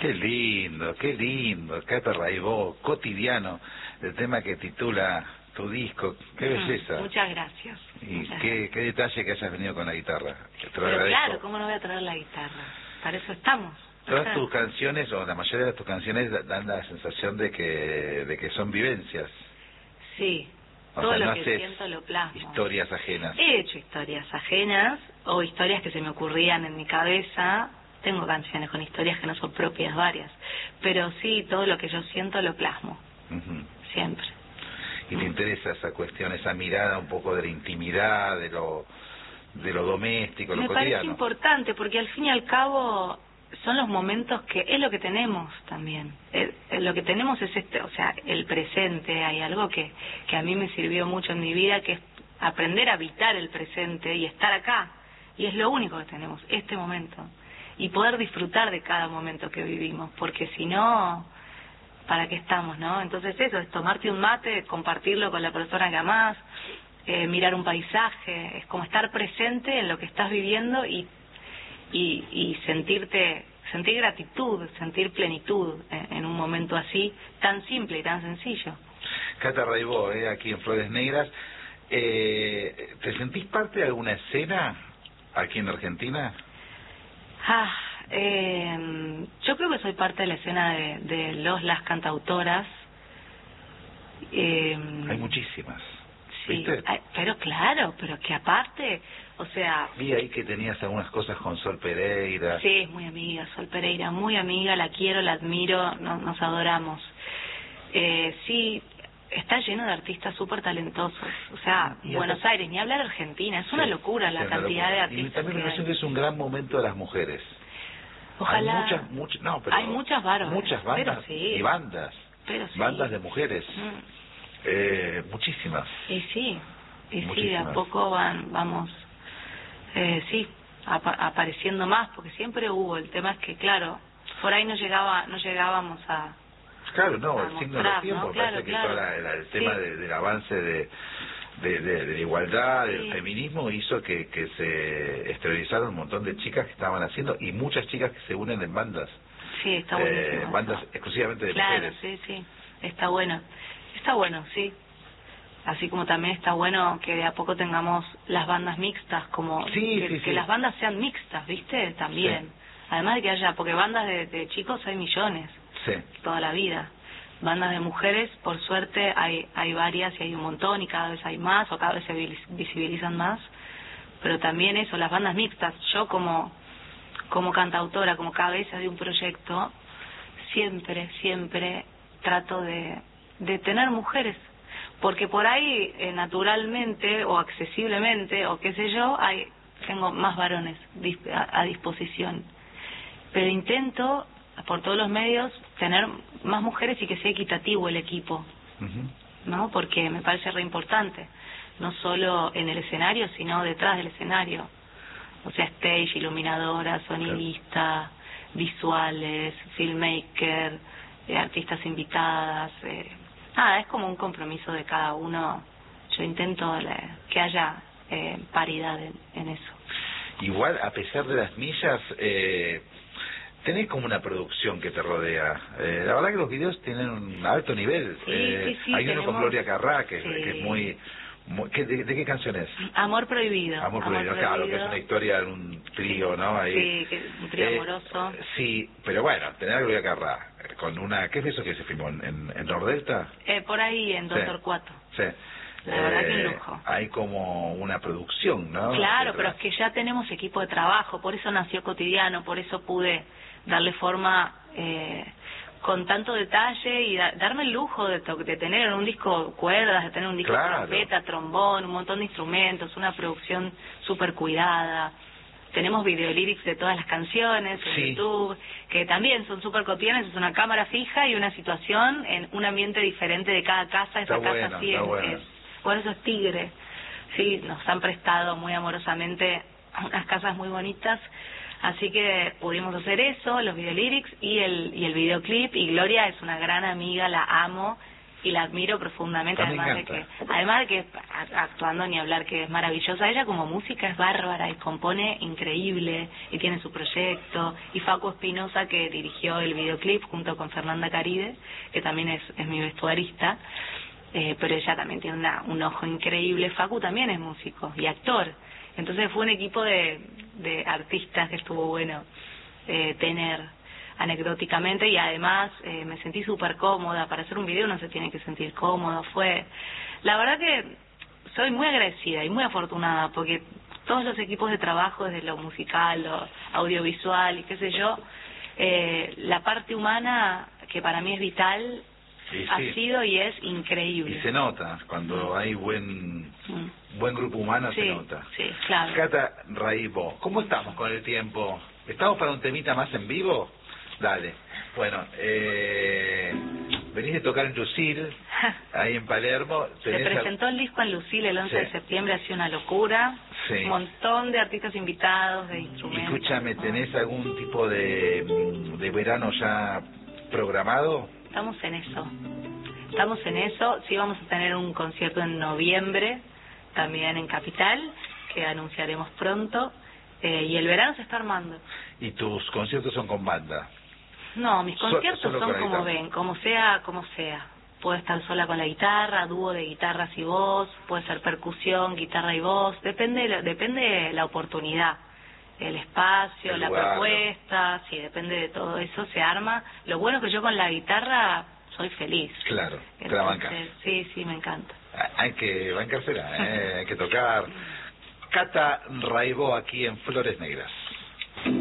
Qué lindo, Cata Raibó, Cotidiano, el tema que titula tu disco, qué belleza. Muchas gracias. Y qué detalle que hayas venido con la guitarra. Pero claro, ¿cómo no voy a traer la guitarra? Para eso estamos. Todas tus canciones, o la mayoría de tus canciones, dan la sensación de que son vivencias. Sí. Todo lo que siento lo plasmo. Historias ajenas. He hecho historias ajenas o historias que se me ocurrían en mi cabeza. Tengo canciones con historias que no son propias, varias. Pero sí, todo lo que yo siento lo plasmo. Siempre. ¿Y te interesa esa cuestión, esa mirada un poco de la intimidad, de lo doméstico, lo cotidiano? Me parece importante porque al fin y al cabo son los momentos que es lo que tenemos también. Lo que tenemos es o sea, el presente. Hay algo que a mí me sirvió mucho en mi vida, que es aprender a habitar el presente y estar acá. Y es lo único que tenemos, este momento. Y poder disfrutar de cada momento que vivimos, porque si no, ¿para qué estamos, no? Entonces eso, es tomarte un mate, compartirlo con la persona que amás, mirar un paisaje, es como estar presente en lo que estás viviendo y sentir gratitud, sentir plenitud en un momento así, tan simple y tan sencillo. Cata Raibó, aquí en Flores Negras, ¿te sentís parte de alguna escena aquí en Argentina? Yo creo que soy parte de la escena de las cantautoras. Hay muchísimas. Sí, ¿viste? pero claro, pero que aparte, o sea... Vi ahí que tenías algunas cosas con Sol Pereira. Sí, es muy amiga, Sol Pereira, muy amiga, la quiero, la admiro, nos adoramos. Sí, está lleno de artistas súper talentosos. O sea, Buenos Aires, ni hablar Argentina, es una locura la cantidad de artistas. Y también me parece que es un gran momento de las mujeres. Ojalá. Hay muchas bárbaras. Muchas bandas pero sí. y bandas. Pero sí. Bandas de mujeres. Muchísimas. Y sí, muchísimas. Sí, de a poco vamos, sí, apareciendo más, porque siempre hubo. El tema es que, claro, por ahí no llegábamos a... Claro, no, el signo de los tiempos, ¿no? Claro, parece que todo el tema del avance de la igualdad, del feminismo, hizo que se esterilizaron un montón de chicas que estaban haciendo, y muchas chicas que se unen en bandas. Sí, está buenísimo. Bandas exclusivamente de mujeres. Sí, está bueno, sí. Así como también está bueno que de a poco tengamos las bandas mixtas, como que las bandas sean mixtas, ¿viste? También. Sí. Además de que haya, porque bandas de chicos hay millones. Sí. Toda la vida. Bandas de mujeres, por suerte, hay varias y hay un montón y cada vez hay más o cada vez se visibilizan más. Pero también eso, las bandas mixtas. Yo como cantautora, como cabeza de un proyecto, siempre trato de tener mujeres. Porque por ahí, naturalmente o accesiblemente o qué sé yo, tengo más varones a disposición. Pero intento, por todos los medios, tener más mujeres y que sea equitativo el equipo, ¿no? Porque me parece re importante, no solo en el escenario, sino detrás del escenario. O sea, stage, iluminadora, sonidista, visuales, filmmaker, artistas invitadas. Es como un compromiso de cada uno. Yo intento que haya paridad en eso. Igual, a pesar de las millas... tenés como una producción que te rodea. La verdad que los videos tienen un alto nivel. Sí, hay uno con Gloria Carrá, que es muy... ¿De qué canción es? Amor Prohibido. Amor Prohibido, claro, que es una historia de un trío, ¿no? Ahí. Sí, un trío amoroso. Sí, pero bueno, tener a Gloria Carrá con una... ¿Qué es eso que se filmó? ¿En Nordelta? Por ahí, en Doctor Cuatro. Sí. La verdad que un lujo. Hay como una producción, ¿no? Claro, pero es que ya tenemos equipo de trabajo, por eso nació Cotidiano, por eso pude darle forma con tanto detalle y darme el lujo de tener un disco cuerdas, de tener un disco trompeta, trombón, un montón de instrumentos, una producción súper cuidada. Tenemos videolírics de todas las canciones en YouTube, que también son súper cotidianas, es una cámara fija y una situación en un ambiente diferente de cada casa. Esa casa sí por eso es Tigre. Sí, nos han prestado muy amorosamente unas casas muy bonitas. Así que pudimos hacer eso, los videolyrics y el videoclip. Y Gloria es una gran amiga, la amo. y la admiro profundamente, además de que actuando ni hablar que es maravillosa. Ella como música es bárbara y compone increíble y tiene su proyecto. Y Facu Espinosa, que dirigió el videoclip junto con Fernanda Caride, que también es mi vestuarista, pero ella también tiene un ojo increíble. Facu también es músico y actor, entonces fue un equipo de artistas que estuvo bueno tener anecdóticamente, y además me sentí súper cómoda. Para hacer un video uno se tiene que sentir cómodo. La verdad que soy muy agradecida y muy afortunada, porque todos los equipos de trabajo, desde lo musical, lo audiovisual y qué sé yo, la parte humana, que para mí es vital, ha sido y es increíble. Y se nota, cuando hay buen grupo humano, se nota. Sí, claro. Cata Raibo, ¿cómo estamos con el tiempo? ¿Estamos para un temita más en vivo? Dale. Bueno, venís de tocar en Lucil, ahí en Palermo. Se presentó el disco en Lucil el 11 de septiembre, ha sido una locura. Un montón de artistas invitados, de instrumentos. Escúchame, ¿tenés algún tipo de verano ya programado? Estamos en eso. Sí, vamos a tener un concierto en noviembre, también en Capital, que anunciaremos pronto, y el verano se está armando. ¿Y tus conciertos son con banda? No, mis conciertos son como ven, como sea. Puedo estar sola con la guitarra, dúo de guitarras y voz, puede ser percusión, guitarra y voz, depende de la oportunidad, el espacio, la propuesta, sí, depende de todo eso, se arma. Lo bueno es que yo con la guitarra soy feliz. Claro, te la bancas. Sí, me encanta. Hay que bancársela, hay que tocar. Cata Raibo aquí en Flores Negras.